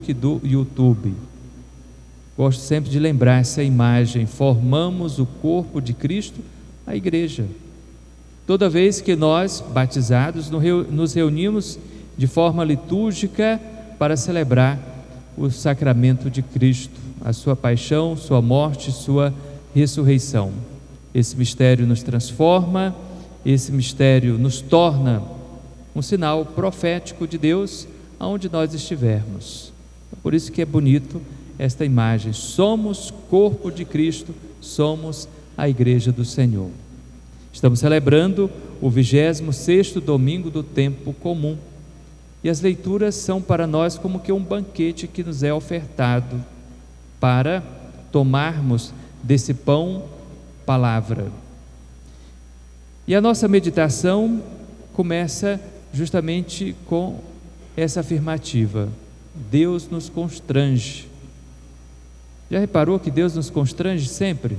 do YouTube. Gosto sempre de lembrar essa imagem: formamos o corpo de Cristo, a igreja. Toda vez que nós, batizados, nos reunimos de forma litúrgica para celebrar o sacramento de Cristo, a sua paixão, sua morte, sua ressurreição. Esse mistério nos transforma, esse mistério nos torna um sinal profético de Deus aonde nós estivermos. Por isso que é bonito esta imagem: somos corpo de Cristo, somos a igreja do Senhor. Estamos celebrando o 26º domingo do tempo comum, e as leituras são para nós como que um banquete que nos é ofertado para tomarmos desse pão, palavra. E a nossa meditação começa justamente com essa afirmativa: Deus nos constrange. Já reparou que Deus nos constrange sempre?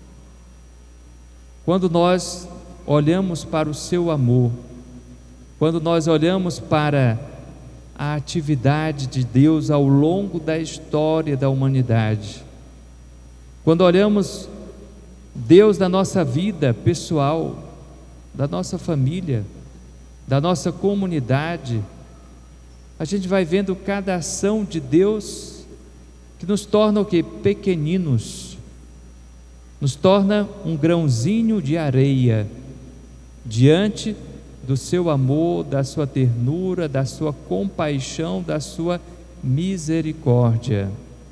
Quando nós olhamos para o seu amor, quando nós olhamos para a atividade de Deus ao longo da história da humanidade, quando olhamos Deus na nossa vida pessoal, da nossa família, da nossa comunidade, a gente vai vendo cada ação de Deus que nos torna o quê? Pequeninos, nos torna um grãozinho de areia diante do seu amor, da sua ternura, da sua compaixão, da sua misericórdia.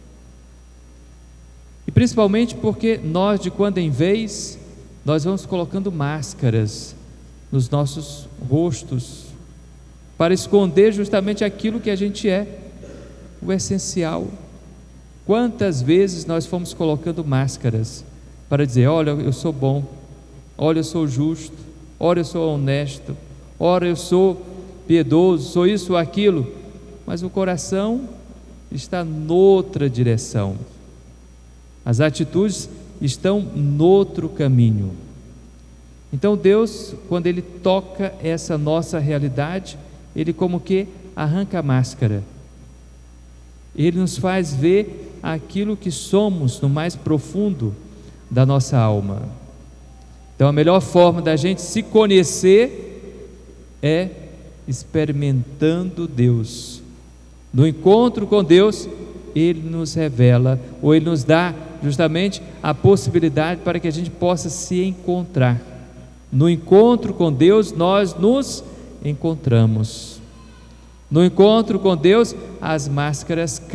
E principalmente porque nós, de quando em vez, nós vamos colocando máscaras nos nossos rostos para esconder justamente aquilo que a gente é, o essencial. Quantas vezes nós fomos colocando máscaras para dizer: olha, eu sou bom, olha, eu sou justo, olha, eu sou honesto, olha, eu sou piedoso, sou isso ou aquilo, mas o coração está noutra direção, as atitudes estão noutro caminho. Então Deus, quando Ele toca essa nossa realidade, Ele como que arranca a máscara, Ele nos faz ver aquilo que somos no mais profundo da nossa alma. Então a melhor forma da gente se conhecer é experimentando Deus. No encontro com Deus, Ele nos revela, ou Ele nos dá justamente a possibilidade para que a gente possa se encontrar. No encontro com Deus, nós nos encontramos. No encontro com Deus, as máscaras